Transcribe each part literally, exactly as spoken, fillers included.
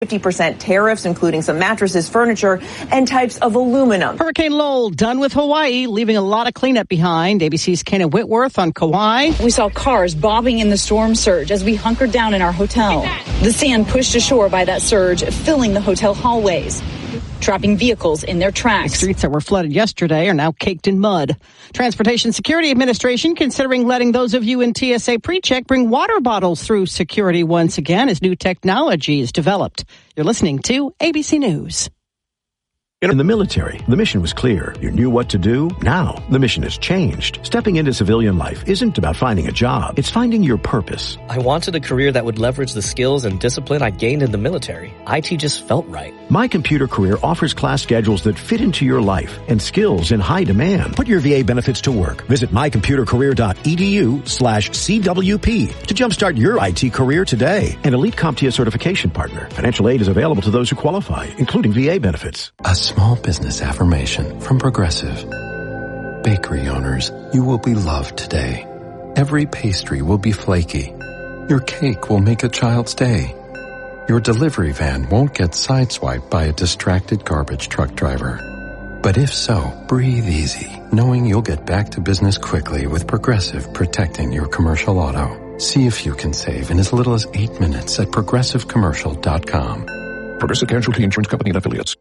fifty percent tariffs, including some mattresses, furniture, and types of aluminum. Hurricane Lowell done with Hawaii, leaving a lot of cleanup behind. A B C's Kenna Whitworth on Kauai. We saw cars bobbing in the storm surge as we hunkered down in our hotel. The sand pushed ashore by that surge, filling the hotel hallways, trapping vehicles in their tracks. The streets that were flooded yesterday are now caked in mud. Transportation Security Administration considering letting those of you in T S A PreCheck bring water bottles through security once again as new technology is developed. You're listening to A B C News. In the military, the mission was clear. You knew what to do. Now, the mission has changed. Stepping into civilian life isn't about finding a job. It's finding your purpose. I wanted a career that would leverage the skills and discipline I gained in the military. I T just felt right. My Computer Career offers class schedules that fit into your life and skills in high demand. Put your V A benefits to work. Visit mycomputercareer.edu slash CWP to jumpstart your I T career today. An elite CompTIA certification partner. Financial aid is available to those who qualify, including V A benefits. A small business affirmation from Progressive. Bakery owners, you will be loved today. Every pastry will be flaky. Your cake will make a child's day. Your delivery van won't get sideswiped by a distracted garbage truck driver. But if so, breathe easy, knowing you'll get back to business quickly with Progressive protecting your commercial auto. See if you can save in as little as eight minutes at progressive commercial dot com. Progressive Casualty Insurance Company and Affiliates.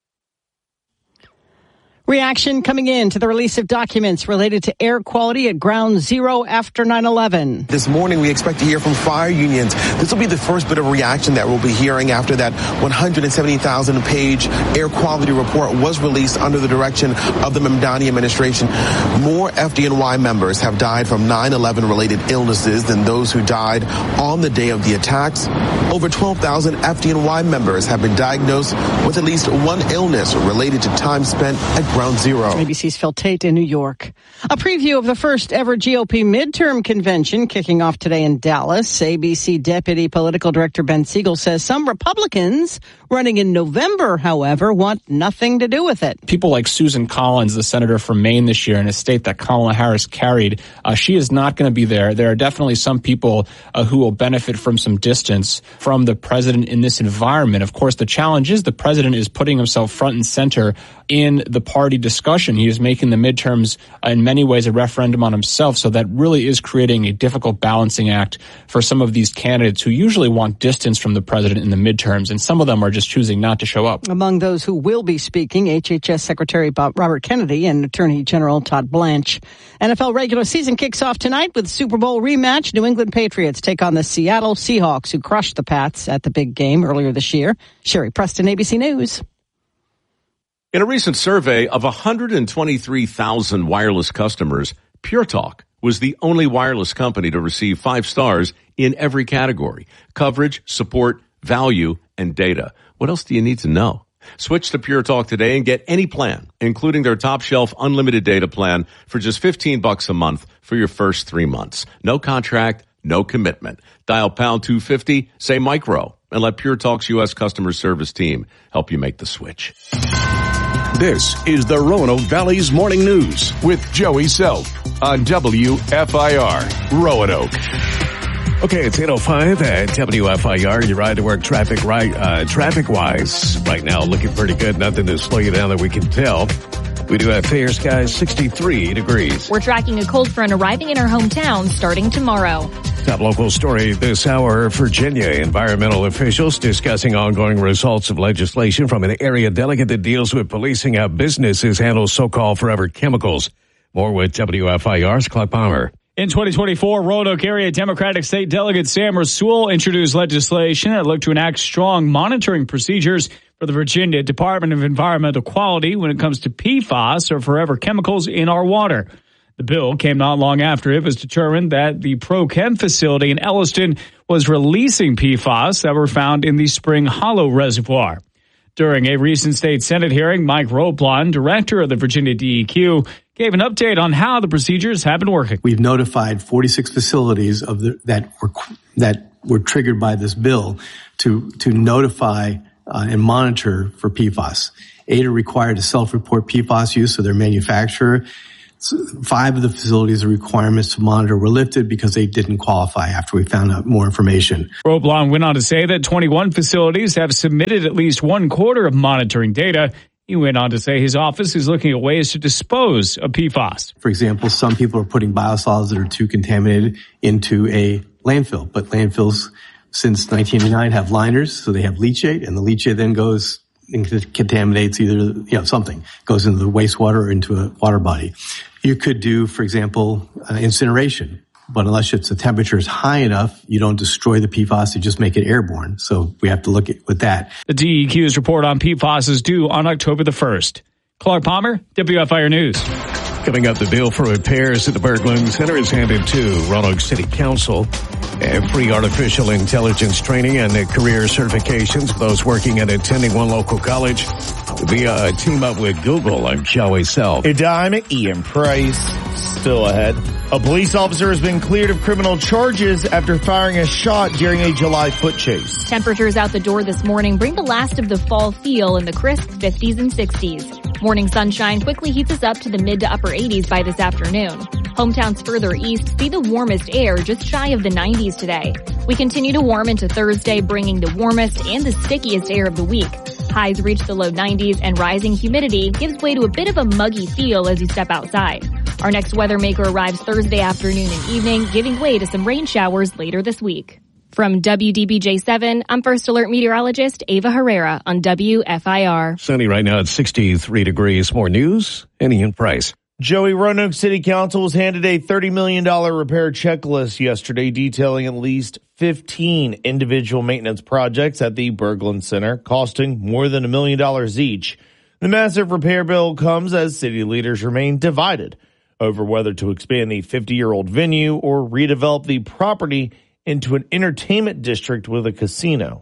Reaction coming in to the release of documents related to air quality at Ground Zero after nine eleven. This morning, we expect to hear from fire unions. This will be the first bit of reaction that we'll be hearing after that one hundred seventy thousand page air quality report was released under the direction of the Mamdani administration. More F D N Y members have died from nine eleven related illnesses than those who died on the day of the attacks. Over twelve thousand F D N Y members have been diagnosed with at least one illness related to time spent at Ground Zero. A B C's Phil Tate in New York. A preview of the first ever G O P midterm convention kicking off today in Dallas. A B C Deputy Political Director Ben Siegel says some Republicans running in November, however, want nothing to do with it. People like Susan Collins, the senator from Maine this year in a state that Kamala Harris carried, uh, she is not going to be there. There are definitely some people uh, who will benefit from some distance from the president in this environment. Of course, the challenge is the president is putting himself front and center in the party discussion. He is making the midterms uh, in many ways a referendum on himself, so that really is creating a difficult balancing act for some of these candidates who usually want distance from the president in the midterms, and some of them are just choosing not to show up. Among those who will be speaking, H H S Secretary Bob Robert Kennedy and Attorney General Todd Blanche. N F L regular season kicks off tonight with Super Bowl rematch. New England Patriots take on the Seattle Seahawks, who crushed the Pats at the big game earlier this year. Sherry Preston, A B C News. In a recent survey of one hundred twenty-three thousand wireless customers, Pure Talk was the only wireless company to receive five stars in every category: coverage, support, value, and data. What else do you need to know? Switch to Pure Talk today and get any plan, including their top shelf unlimited data plan for just fifteen bucks a month for your first three months. No contract, no commitment. Dial pound two fifty, say micro, and let Pure Talk's U S customer service team help you make the switch. This is the Roanoke Valley's Morning News with Joey Self on W F I R Roanoke. Okay, it's eight oh five at W F I R. Your ride to work traffic right, uh, traffic-wise right now looking pretty good. Nothing to slow you down that we can tell. We do have fair skies, sixty-three degrees. We're tracking a cold front arriving in our hometown starting tomorrow. Top local story this hour, Virginia. Environmental officials discussing ongoing results of legislation from an area delegate that deals with policing how businesses handle so-called forever chemicals. More with W F I R's Clark Palmer. In twenty twenty-four, Roanoke area Democratic State Delegate Sam Rasool introduced legislation that looked to enact strong monitoring procedures for the Virginia Department of Environmental Quality when it comes to P FAS, or forever chemicals, in our water. The bill came not long after it was determined that the ProChem facility in Elliston was releasing P FAS that were found in the Spring Hollow Reservoir. During a recent state Senate hearing, Mike Roplon, director of the Virginia D E Q, gave an update on how the procedures have been working. We've notified forty-six facilities of the, that were that were triggered by this bill to to notify uh, and monitor for P FAS. Eight are required to self-report P FAS use of their manufacturer. Five of the facilities, the requirements to monitor were lifted because they didn't qualify after we found out more information. Roblon went on to say that twenty-one facilities have submitted at least one quarter of monitoring data. He went on to say his office is looking at ways to dispose of P FAS. For example, some people are putting biosolids that are too contaminated into a landfill, but landfills since nineteen eighty-nine have liners, so they have leachate, and the leachate then goes and contaminates either, you know, something goes into the wastewater or into a water body. You could do, for example, uh, incineration. But unless it's the temperature is high enough, you don't destroy the P FAS, you just make it airborne. So we have to look at with that. The D E Q's report on P FAS is due on October the first. Clark Palmer, W F I R News. Coming up, the bill for repairs at the Berglund Center is handed to Roanoke City Council. And free artificial intelligence training and career certifications for those working and attending one local college via a team up with Google. I'm Joey Self. A dime, Ian Price. Still ahead. A police officer has been cleared of criminal charges after firing a shot during a July foot chase. Temperatures out the door this morning bring the last of the fall feel in the crisp fifties and sixties. Morning sunshine quickly heats us up to the mid to upper eighties by this afternoon. Hometowns further east see the warmest air just shy of the nineties today. We continue to warm into Thursday, bringing the warmest and the stickiest air of the week. Highs reach the low nineties and rising humidity gives way to a bit of a muggy feel as you step outside. Our next weather maker arrives Thursday afternoon and evening, giving way to some rain showers later this week. From W D B J seven, I'm First Alert meteorologist Ava Herrera on W F I R. Sunny right now at sixty-three degrees. More news, and Ian Price. Joey, Roanoke City Council was handed a thirty million dollars repair checklist yesterday detailing at least fifteen individual maintenance projects at the Berglund Center, costing more than a million dollars each. The massive repair bill comes as city leaders remain divided over whether to expand the fifty-year-old venue or redevelop the property into an entertainment district with a casino.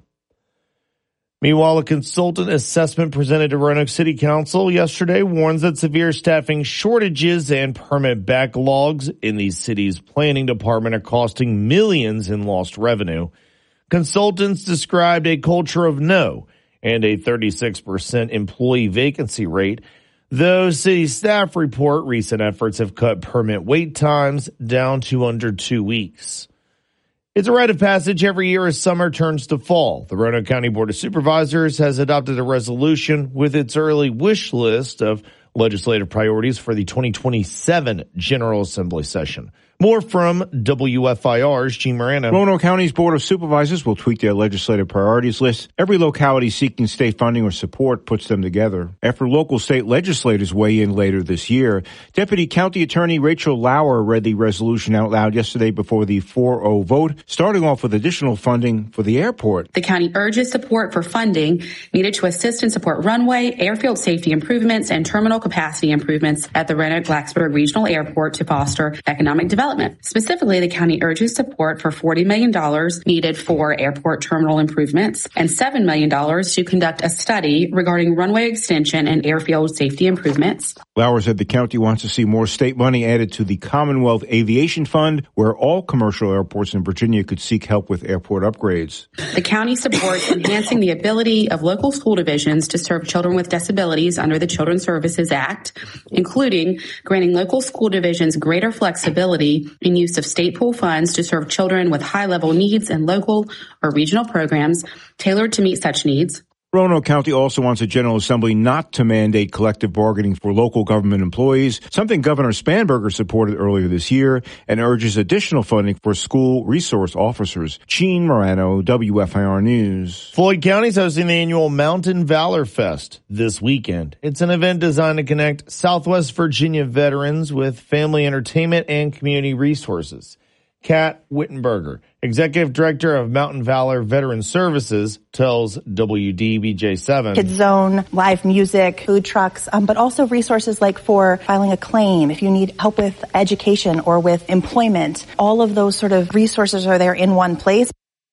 Meanwhile, a consultant assessment presented to Roanoke City Council yesterday warns that severe staffing shortages and permit backlogs in the city's planning department are costing millions in lost revenue. Consultants described a culture of no and a thirty-six percent employee vacancy rate. Though city staff report recent efforts have cut permit wait times down to under two weeks. It's a rite of passage every year as summer turns to fall. The Roanoke County Board of Supervisors has adopted a resolution with its early wish list of legislative priorities for the twenty twenty-seven General Assembly session. More from W F I R's Gene Morano. Roanoke County's Board of Supervisors will tweak their legislative priorities list. Every locality seeking state funding or support puts them together. After local state legislators weigh in later this year, Deputy County Attorney Rachel Lauer read the resolution out loud yesterday before the four oh vote, starting off with additional funding for the airport. The county urges support for funding needed to assist and support runway, airfield safety improvements, and terminal capacity improvements at the Roanoke-Blacksburg Regional Airport to foster economic development. Specifically, the county urges support for forty million dollars needed for airport terminal improvements and seven million dollars to conduct a study regarding runway extension and airfield safety improvements. Lauer said the county wants to see more state money added to the Commonwealth Aviation Fund, where all commercial airports in Virginia could seek help with airport upgrades. The county supports enhancing the ability of local school divisions to serve children with disabilities under the Children's Services Act, including granting local school divisions greater flexibility in use of state pool funds to serve children with high-level needs in local or regional programs tailored to meet such needs. Roanoke County also wants a General Assembly not to mandate collective bargaining for local government employees, something Governor Spanberger supported earlier this year, and urges additional funding for school resource officers. Gene Morano, W F I R News. Floyd County is hosting the annual Mountain Valor Fest this weekend. It's an event designed to connect Southwest Virginia veterans with family entertainment and community resources. Kat Wittenberger, Executive Director of Mountain Valor Veteran Services, tells W D B J seven. Kids Zone, live music, food trucks, um, but also resources like for filing a claim, if you need help with education or with employment. All of those sort of resources are there in one place.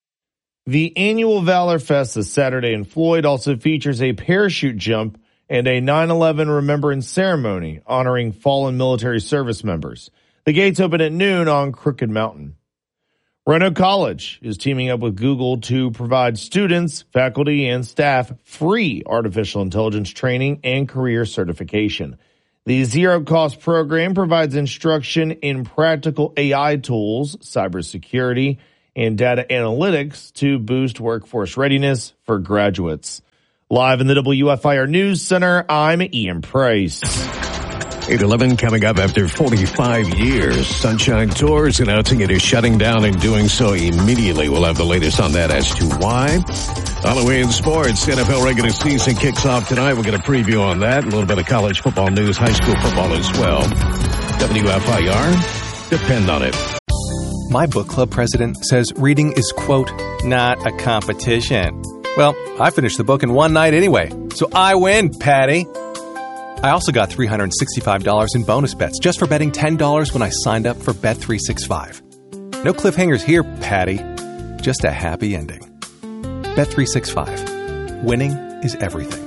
The annual Valor Fest this Saturday in Floyd also features a parachute jump and a nine eleven remembrance ceremony honoring fallen military service members. The gates open at noon on Crooked Mountain. Roanoke College is teaming up with Google to provide students, faculty, and staff free artificial intelligence training and career certification. The zero-cost program provides instruction in practical A I tools, cybersecurity, and data analytics to boost workforce readiness for graduates. Live in the W F I R News Center, I'm Ian Price. eight eleven coming up after forty-five years. Sunshine Tours announcing it is shutting down and doing so immediately. We'll have the latest on that as to why. Halloween sports, N F L regular season kicks off tonight. We'll get a preview on that. A little bit of college football news, high school football as well. W F I R, depend on it. My book club president says reading is, quote, not a competition. Well, I finished the book in one night anyway, so I win, Patty. I also got three hundred sixty-five dollars in bonus bets just for betting ten dollars when I signed up for Bet three sixty-five. No cliffhangers here, Patty. Just a happy ending. Bet three sixty-five. Winning is everything.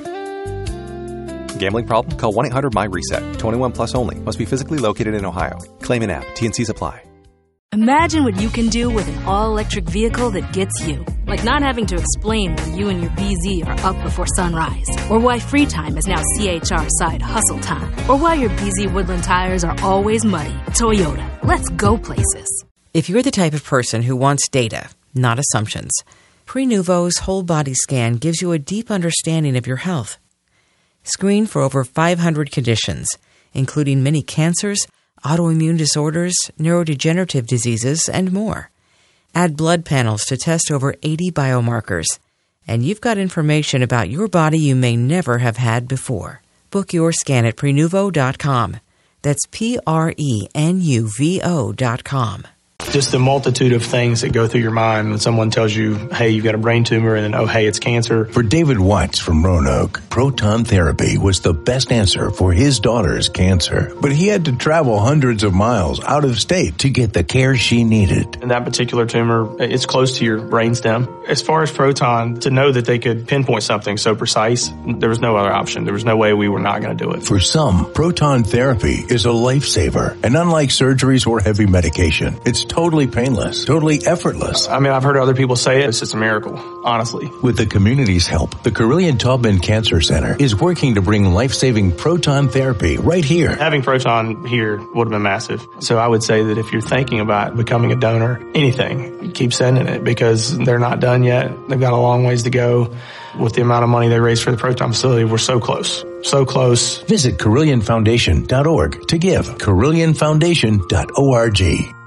Gambling problem? Call one eight hundred M Y reset. twenty-one plus only. Must be physically located in Ohio. Claim in app. T and Cs apply. Imagine what you can do with an all-electric vehicle that gets you. Like not having to explain why you and your B Z are up before sunrise. Or why free time is now C H R side hustle time. Or why your B Z Woodland tires are always muddy. Toyota. Let's go places. If you're the type of person who wants data, not assumptions, Prenuvo's whole body scan gives you a deep understanding of your health. Screen for over five hundred conditions, including many cancers, autoimmune disorders, neurodegenerative diseases, and more. Add blood panels to test over eighty biomarkers. And you've got information about your body you may never have had before. Book your scan at Prenuvo dot com. That's P R E N U V O dot com. Just the multitude of things that go through your mind when someone tells you, hey, you've got a brain tumor, and then, oh, hey, it's cancer. For David Watts from Roanoke, proton therapy was the best answer for his daughter's cancer. But he had to travel hundreds of miles out of state to get the care she needed. And that particular tumor, it's close to your brainstem. As far as proton, to know that they could pinpoint something so precise, there was no other option. There was no way we were not going to do it. For some, proton therapy is a lifesaver. And unlike surgeries or heavy medication, it's totally painless, totally effortless. I mean, I've heard other people say it. It's just a miracle, honestly. With the community's help, the Carillion Taubman Cancer Center is working to bring life-saving proton therapy right here. Having proton here would have been massive. So I would say that if you're thinking about becoming a donor, anything, keep sending it because they're not done yet. They've got a long ways to go. With the amount of money they raised for the proton facility, we're so close. So close. Visit Carillion Foundation dot org to give. Carillion Foundation dot org.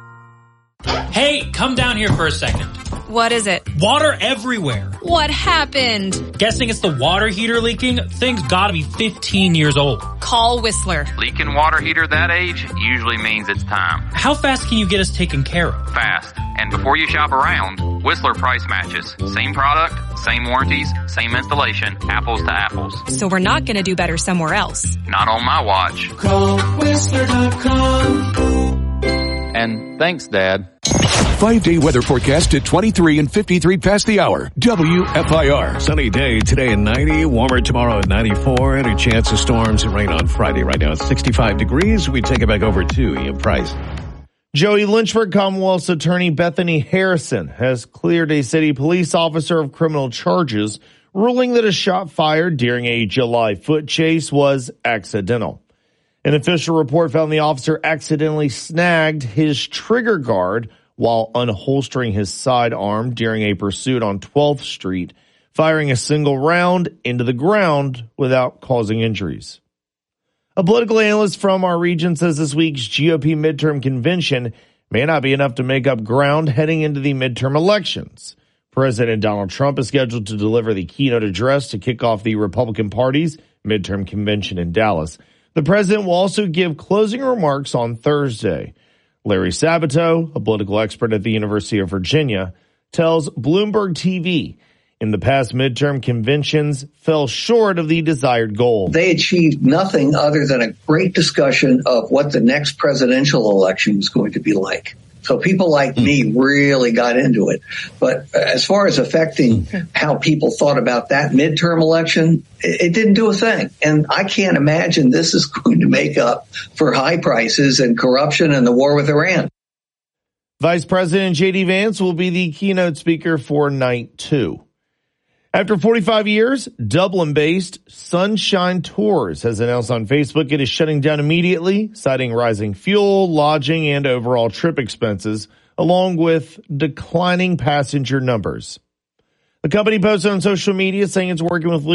Hey, come down here for a second. What is it? Water everywhere. What happened? Guessing it's the water heater leaking? Thing's gotta be fifteen years old. Call Whistler. Leaking water heater that age usually means it's time. How fast can you get us taken care of? Fast. And before you shop around, Whistler price matches. Same product, same warranties, same installation, apples to apples. So we're not gonna do better somewhere else. Not on my watch. Call Whistler dot com. And thanks, Dad. Five-day weather forecast at twenty-three and fifty-three past the hour. W F I R. Sunny day today at ninety, warmer tomorrow at ninety-four, and a chance of storms and rain on Friday. Right now it's sixty-five degrees. We take it back over to Ian Price. Joey Lynchburg Commonwealth's attorney Bethany Harrison has cleared a city police officer of criminal charges, ruling that a shot fired during a July foot chase was accidental. An official report found the officer accidentally snagged his trigger guard while unholstering his sidearm during a pursuit on twelfth street, firing a single round into the ground without causing injuries. A political analyst from our region says this week's G O P midterm convention may not be enough to make up ground heading into the midterm elections. President Donald Trump is scheduled to deliver the keynote address to kick off the Republican Party's midterm convention in Dallas. The president will also give closing remarks on Thursday. Larry Sabato, a political expert at the University of Virginia, tells Bloomberg T V in the past midterm conventions fell short of the desired goal. They achieved nothing other than a great discussion of what the next presidential election was going to be like. So people like me really got into it. But as far as affecting how people thought about that midterm election, it didn't do a thing. And I can't imagine this is going to make up for high prices and corruption and the war with Iran. Vice President J D Vance will be the keynote speaker for night two. After forty-five years, Dublin-based Sunshine Tours has announced on Facebook it is shutting down immediately, citing rising fuel, lodging, and overall trip expenses, along with declining passenger numbers. The company posted on social media saying it's working with